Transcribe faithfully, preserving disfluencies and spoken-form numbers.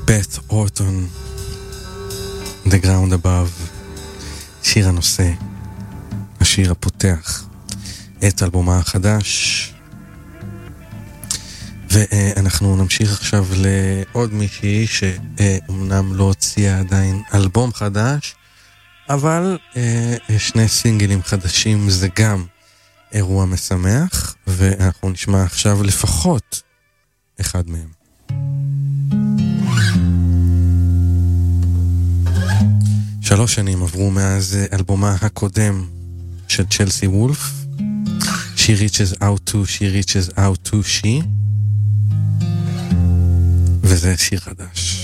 Beth Orton, The Ground Above, שיר הנושא, השיר הפותח את אלבומה החדש. ואנחנו נמשיך עכשיו לעוד מישהי שאומנם לא הוציאה עדיין אלבום חדש, אבל שני סינגלים חדשים זה גם אירוע משמח, ואנחנו נשמע עכשיו לפחות אחד מהם. שלוש שנים עברו מאז אלבומה הקודם של צ'לסי וולף, She Reaches Out To, She Reaches Out To She, וזה שיר חדש.